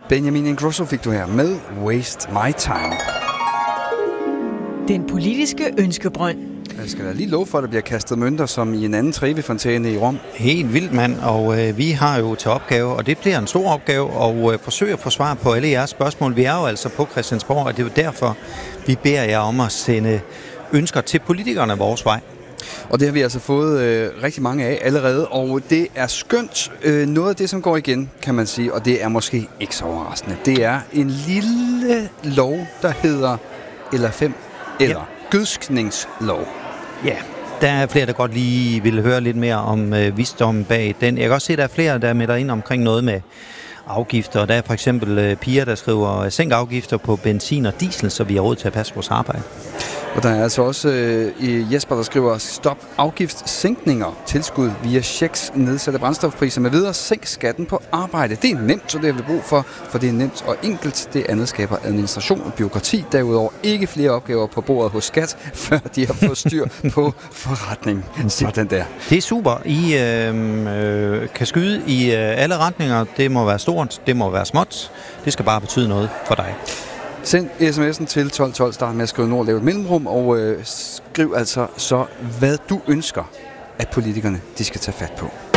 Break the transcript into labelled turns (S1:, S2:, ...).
S1: Benjamin Ingrosso fik du her med Waste My Time.
S2: Den politiske ønskebrønd.
S1: Jeg skal da lige love for, at der bliver kastet mønter som i en anden Trevi-fontæne i Rom.
S3: Helt vildt, mand, og vi har jo til opgave, og det bliver en stor opgave, at forsøge at få svar på alle jeres spørgsmål. Vi er jo altså på Christiansborg, og det er jo derfor, vi beder jer om at sende ønsker til politikerne vores vej.
S1: Og det har vi altså fået rigtig mange af allerede, og det er skønt. Noget af det, som går igen, kan man sige, og det er måske ikke så overraskende. Det er en lille lov, der hedder LR5, eller gødskningslov.
S3: Ja, der er flere, der godt lige vil høre lidt mere om visdommen bag den. Jeg kan også se, at der er flere, der melder ind omkring noget med afgifter. Der er for eksempel Pia, der skriver, sænk afgifter på benzin og diesel, så vi har råd til at passe vores arbejde.
S1: Og der er altså også Jesper, der skriver, stop afgiftssænkninger, tilskud via checks, nedsatte brændstofpriser med videre, sænk skatten på arbejde. Det er nemt, så det har vi brug for det er nemt og enkelt. Det andet skaber administration og byråkrati. Derudover ikke flere opgaver på bordet hos skat, før de har fået styr på forretningen. Sådan der.
S3: Det er super. I kan skyde i alle retninger. Det må være stort, det må være småt. Det skal bare betyde noget for dig.
S1: Send sms'en til 1212, start med at skrive Nord, lav et mellemrum, og skriv altså så, hvad du ønsker, at politikerne de skal tage fat på.